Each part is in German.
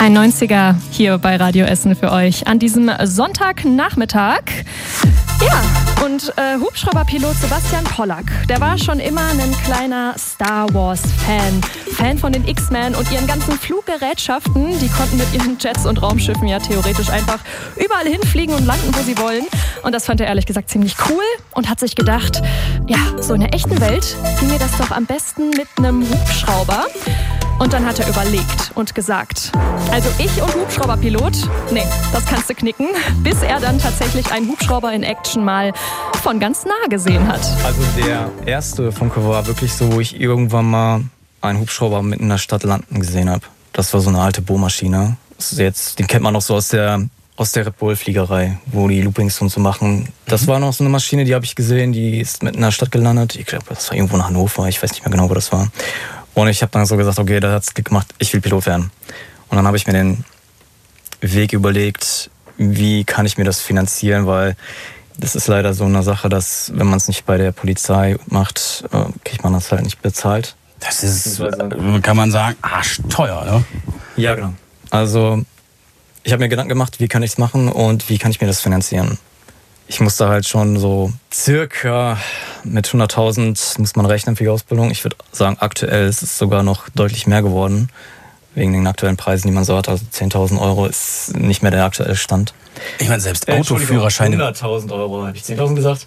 Ein 90er hier bei Radio Essen für euch an diesem Sonntagnachmittag. Ja, und Hubschrauberpilot Sebastian Pollack, der war schon immer ein kleiner Star Wars-Fan. Fan von den X-Men und ihren ganzen Fluggerätschaften. Die konnten mit ihren Jets und Raumschiffen ja theoretisch einfach überall hinfliegen und landen, wo sie wollen. Und das fand er ehrlich gesagt ziemlich cool und hat sich gedacht, ja, so in der echten Welt ginge das doch am besten mit einem Hubschrauber. Und dann hat er überlegt und gesagt, also ich und Hubschrauberpilot, nee, das kannst du knicken, bis er dann tatsächlich einen Hubschrauber in Action mal von ganz nah gesehen hat. Also der erste Funke war wirklich so, wo ich irgendwann mal einen Hubschrauber mitten in der Stadt landen gesehen habe. Das war so eine alte Bohrmaschine. Den kennt man noch so aus der Red Bull-Fliegerei, wo die Loopings und so machen. Das war noch so eine Maschine, die habe ich gesehen, die ist mitten in der Stadt gelandet. Ich glaube, das war irgendwo in Hannover, ich weiß nicht mehr genau, wo das war. Und ich habe dann so gesagt, okay, da hat's Klick gemacht, ich will Pilot werden. Und dann habe ich mir den Weg überlegt, wie kann ich mir das finanzieren, weil das ist leider so eine Sache, dass wenn man es nicht bei der Polizei macht, kriegt man das halt nicht bezahlt. Das ist, kann man sagen, arschteuer, ne? Ja, genau. Also ich habe mir Gedanken gemacht, wie kann ich es machen und wie kann ich mir das finanzieren. Ich musste halt schon so circa mit 100.000 muss man rechnen für die Ausbildung. Ich würde sagen, aktuell ist es sogar noch deutlich mehr geworden. Wegen den aktuellen Preisen, die man so hat. Also 10.000 Euro ist nicht mehr der aktuelle Stand. Ich meine, selbst Autoführerscheine... 100.000 Euro, habe ich 10.000 gesagt?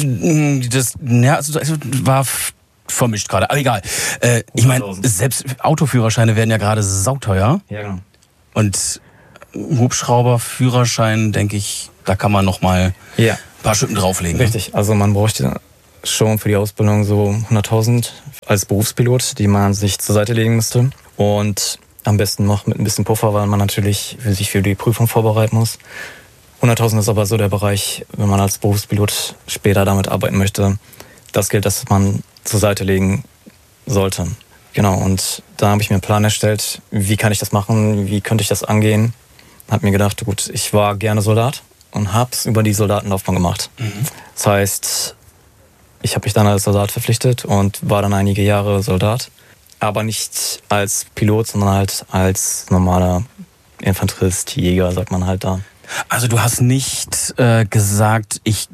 Also war vermischt gerade, aber egal. Ich meine, selbst Autoführerscheine werden ja gerade sauteuer. Ja, genau. Und Hubschrauberführerschein, denke ich, da kann man noch mal ein paar Schippen drauflegen. Richtig, also man bräuchte schon für die Ausbildung so 100.000 als Berufspilot, die man sich zur Seite legen müsste. Und am besten noch mit ein bisschen Puffer, weil man natürlich sich für die Prüfung vorbereiten muss. 100.000 ist aber so der Bereich, wenn man als Berufspilot später damit arbeiten möchte, das Geld, das man zur Seite legen sollte. Genau, und da habe ich mir einen Plan erstellt, wie kann ich das machen, wie könnte ich das angehen. Hab mir gedacht, gut, ich war gerne Soldat und hab's über die Soldatenlaufbahn gemacht. Das heißt, ich habe mich dann als Soldat verpflichtet und war dann einige Jahre Soldat. Aber nicht als Pilot, sondern halt als normaler Infanterist, Jäger, sagt man halt da. Also du hast nicht gesagt, ich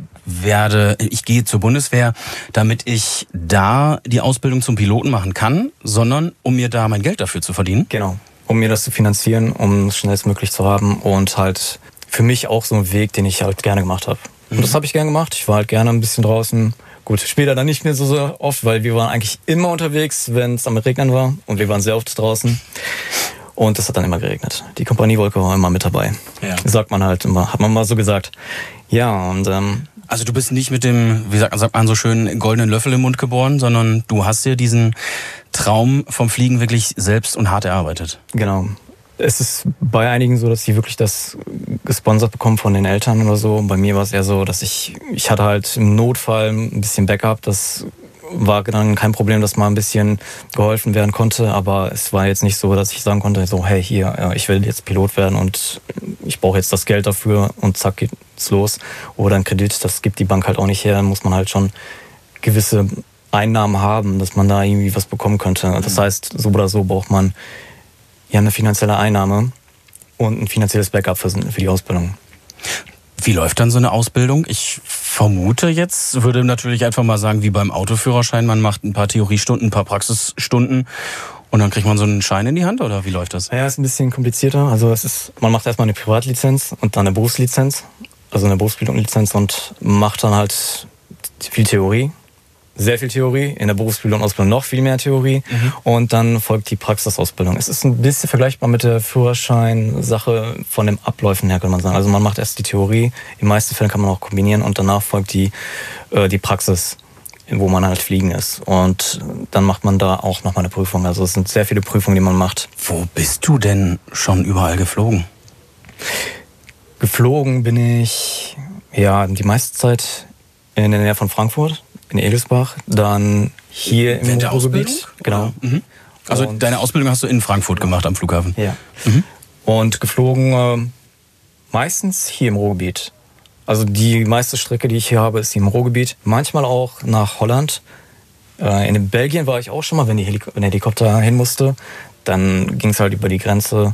gehe zur Bundeswehr, damit ich da die Ausbildung zum Piloten machen kann, sondern um mir da mein Geld dafür zu verdienen? Genau, um mir das zu finanzieren, um es schnellstmöglich zu haben und halt für mich auch so ein Weg, den ich halt gerne gemacht habe. Und das habe ich gerne gemacht. Ich war halt gerne ein bisschen draußen. Gut, später dann nicht mehr so oft, weil wir waren eigentlich immer unterwegs, wenn es am Regnen war. Und wir waren sehr oft draußen. Und es hat dann immer geregnet. Die Kompaniewolke war immer mit dabei. Ja. Sagt man halt immer, hat man mal so gesagt. Ja, und also du bist nicht mit dem, wie sagt man so schön, goldenen Löffel im Mund geboren, sondern du hast dir diesen Traum vom Fliegen wirklich selbst und hart erarbeitet. Genau. Es ist bei einigen so, dass sie wirklich das gesponsert bekommen von den Eltern oder so. Bei mir war es eher so, dass ich hatte halt im Notfall ein bisschen Backup. Das war dann kein Problem, dass mal ein bisschen geholfen werden konnte. Aber es war jetzt nicht so, dass ich sagen konnte, so hey, hier, ich will jetzt Pilot werden und ich brauche jetzt das Geld dafür und zack geht's los. Oder ein Kredit, das gibt die Bank halt auch nicht her. Dann muss man halt schon gewisse Einnahmen haben, dass man da irgendwie was bekommen könnte. Das heißt, so oder so braucht man ja eine finanzielle Einnahme und ein finanzielles Backup für die Ausbildung. Wie läuft dann so eine Ausbildung? Ich vermute jetzt, würde natürlich einfach mal sagen, wie beim Autoführerschein, man macht ein paar Theoriestunden, ein paar Praxisstunden und dann kriegt man so einen Schein in die Hand, oder wie läuft das? Ja, ist ein bisschen komplizierter. Also man macht erstmal eine Privatlizenz und dann eine Berufslizenz, also eine Berufspilotenlizenz und macht dann halt viel Theorie. Sehr viel Theorie, in der Berufsbildung und Ausbildung noch viel mehr Theorie und dann folgt die Praxisausbildung. Es ist ein bisschen vergleichbar mit der Führerschein-Sache von den Abläufen her, kann man sagen. Also man macht erst die Theorie, in den meisten Fällen kann man auch kombinieren und danach folgt die Praxis, wo man halt fliegen ist. Und dann macht man da auch nochmal eine Prüfung. Also es sind sehr viele Prüfungen, die man macht. Wo bist du denn schon überall geflogen? Geflogen bin ich die meiste Zeit in der Nähe von Frankfurt. In Egelsbach, dann hier im Ruhrgebiet. Genau. Also deine Ausbildung hast du in Frankfurt gemacht am Flughafen? Ja. Und geflogen meistens hier im Ruhrgebiet. Also die meiste Strecke, die ich hier habe, ist hier im Ruhrgebiet. Manchmal auch nach Holland. In Belgien war ich auch schon mal, wenn der Helikopter hin musste. Dann ging es halt über die Grenze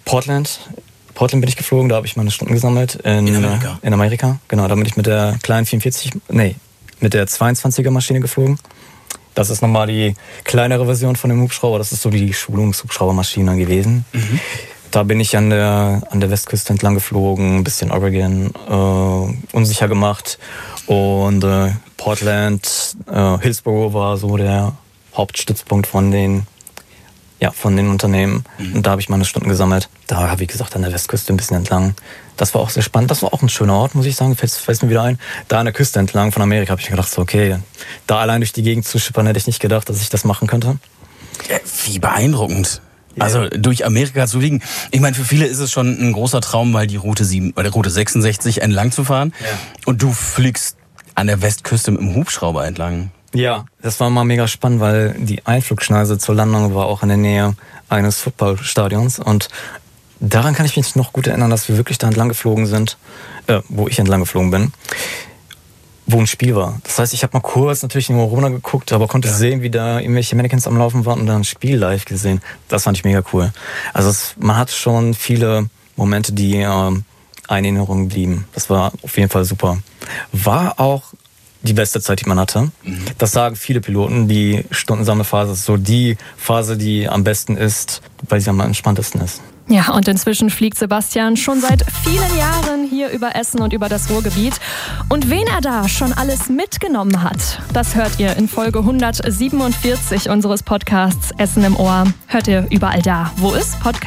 Portland bin ich geflogen, da habe ich meine Stunden gesammelt. In Amerika, genau. Da bin ich mit der kleinen mit der 22er Maschine geflogen. Das ist nochmal die kleinere Version von dem Hubschrauber. Das ist so die Schulungshubschraubermaschine gewesen. Mhm. Da bin ich an der Westküste entlang geflogen, ein bisschen Oregon unsicher gemacht. Und Portland, Hillsborough war so der Hauptstützpunkt von den Unternehmen. Mhm. Und da habe ich meine Stunden gesammelt. Da, wie gesagt, an der Westküste ein bisschen entlang. Das war auch sehr spannend. Das war auch ein schöner Ort, muss ich sagen. Fällt mir wieder ein. Da an der Küste entlang von Amerika habe ich mir gedacht, so, okay, da allein durch die Gegend zu schippern, hätte ich nicht gedacht, dass ich das machen könnte. Wie beeindruckend. Yeah. Also durch Amerika zu fliegen. Ich meine, für viele ist es schon ein großer Traum, mal die Route 66 entlang zu fahren. Yeah. Und du fliegst an der Westküste mit dem Hubschrauber entlang. Ja, das war mal mega spannend, weil die Einflugschneise zur Landung war auch in der Nähe eines Footballstadions. Und daran kann ich mich noch gut erinnern, dass wir wirklich da entlang geflogen sind, wo ich entlang geflogen bin, wo ein Spiel war. Das heißt, ich habe mal kurz natürlich nur runter geguckt, aber konnte sehen, wie da irgendwelche Mannequins am Laufen waren und dann ein Spiel live gesehen. Das fand ich mega cool. Also man hat schon viele Momente, die in Erinnerung blieben. Das war auf jeden Fall super. War auch die beste Zeit, die man hatte. Mhm. Das sagen viele Piloten. Die Stundensammelphase ist so die Phase, die am besten ist, weil sie am entspanntesten ist. Ja, und inzwischen fliegt Sebastian schon seit vielen Jahren hier über Essen und über das Ruhrgebiet. Und wen er da schon alles mitgenommen hat, das hört ihr in Folge 147 unseres Podcasts Essen im Ohr. Hört ihr überall da, wo es Podcasts